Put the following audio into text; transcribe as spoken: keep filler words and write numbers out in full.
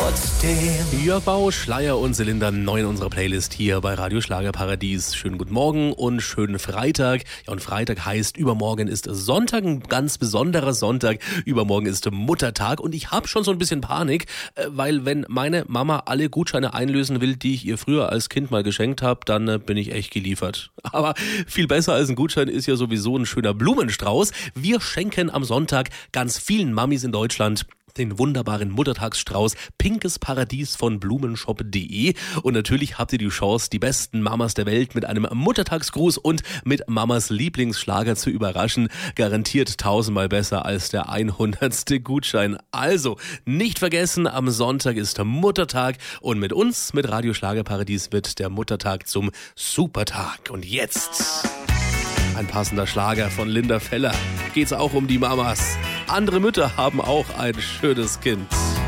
trotzdem. Jörg Bausch, Schleier und Zylinder neu in unserer Playlist hier bei Radio Schlagerparadies. Schönen guten Morgen und schönen Freitag. Ja, und Freitag heißt, übermorgen ist Sonntag, ein ganz besonderer Sonntag. Übermorgen ist Muttertag und ich habe schon so ein bisschen Panik, weil wenn meine Mama alle Gutscheine einlösen will, die ich ihr früher als Kind mal geschenkt habe, dann bin ich echt geliefert. Aber viel besser als ein Gutschein ist ja sowieso ein schöner Blumenstrauß. Wir schenken am Sonntag ganz vielen Mamis in Deutschland den wunderbaren Muttertagsstrauß Pinkes Paradies von blumenshop punkt de und natürlich habt ihr die Chance, die besten Mamas der Welt mit einem Muttertagsgruß und mit Mamas Lieblingsschlager zu überraschen. Garantiert tausendmal besser als der hundertste Gutschein. Also, nicht vergessen, am Sonntag ist Muttertag und mit uns, mit Radio Schlagerparadies, wird der Muttertag zum Supertag. Und jetzt ein passender Schlager von Linda Feller. Geht's auch um die Mamas. Andere Mütter haben auch ein schönes Kind.